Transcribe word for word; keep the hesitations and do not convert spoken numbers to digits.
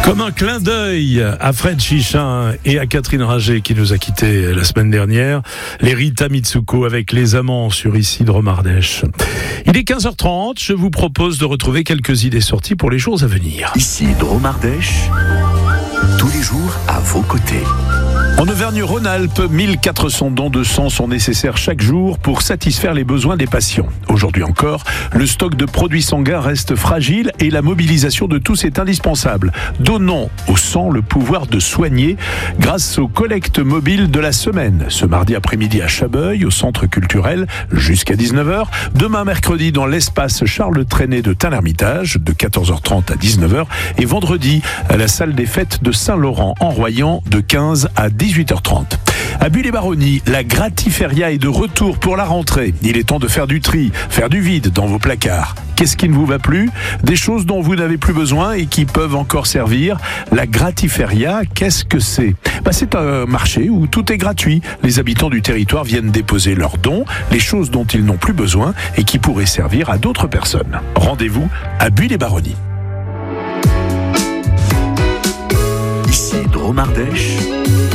Comme un clin d'œil à Fred Chichin et à Catherine Rager qui nous a quittés la semaine dernière, les Rita Mitsuko avec Les Amants sur Ici Dromardèche. Il est quinze heures trente, je vous propose de retrouver quelques idées sorties pour les jours à venir. Ici Dromardèche, tous les jours à vos côtés. En Auvergne-Rhône-Alpes, mille quatre cents dons de sang sont nécessaires chaque jour pour satisfaire les besoins des patients. Aujourd'hui encore, le stock de produits sanguins reste fragile et la mobilisation de tous est indispensable. Donnons au sang le pouvoir de soigner grâce aux collectes mobiles de la semaine. Ce mardi après-midi à Chabeuil, au centre culturel, jusqu'à dix-neuf heures. Demain mercredi dans l'espace Charles Trenet de Tain-l'Hermitage, de quatorze heures trente à dix-neuf heures. Et vendredi à la salle des fêtes de Saint-Laurent en Royan, de quinze à dix-huit heures trente. À Bulle-et-Baronnie, la Gratiféria est de retour pour la rentrée. Il est temps de faire du tri, faire du vide dans vos placards. Qu'est-ce qui ne vous va plus? Des choses dont vous n'avez plus besoin et qui peuvent encore servir. La Gratiféria, qu'est-ce que c'est? Bah, c'est un marché où tout est gratuit. Les habitants du territoire viennent déposer leurs dons, les choses dont ils n'ont plus besoin et qui pourraient servir à d'autres personnes. Rendez-vous à Bulle-et-Baronnie. Ici Dromardèche.